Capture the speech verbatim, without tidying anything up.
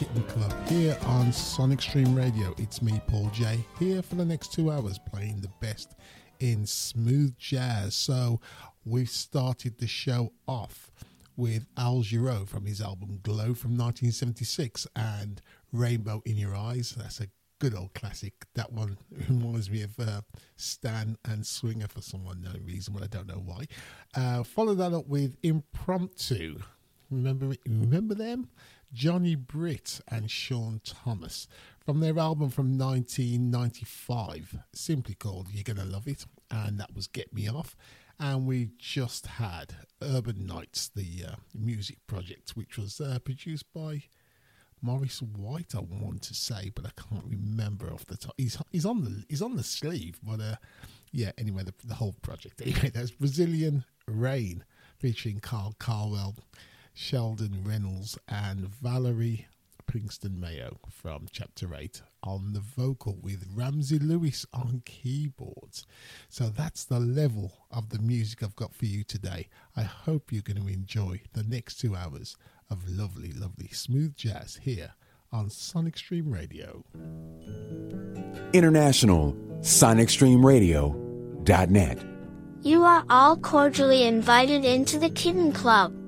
Kitten Club here on Sonic Stream Radio. It's me, Paul J, here for the next two hours playing the best in smooth jazz. So we've started the show off with Al Jarreau from his album Glow from nineteen seventy-six and Rainbow in Your Eyes. That's a good old classic. That one reminds me of uh, Stan and Swinger for some unknown reason, but I don't know why. Uh, follow that up with Impromptu. Remember, remember them? Johnny Britt and Sean Thomas from their album from nineteen ninety-five, simply called You're Gonna Love It, and that was Get Me Off. And we just had Urban Nights, the uh, music project, which was uh, produced by Maurice White, I want to say, but I can't remember off the top. He's he's on the he's on the sleeve, but uh, yeah. Anyway, the, the whole project. Anyway, that's Brazilian Rain featuring Carl Carwell, Sheldon Reynolds, and Valerie Pinkston Mayo from Chapter eight on the vocal with Ramsey Lewis on keyboards. So that's the level of the music I've got for you today. I hope you're going to enjoy the next two hours of lovely, lovely smooth jazz here on Sonic Stream Radio. International Sonic Stream Radio dot net. You are all cordially invited into the Kitten Club.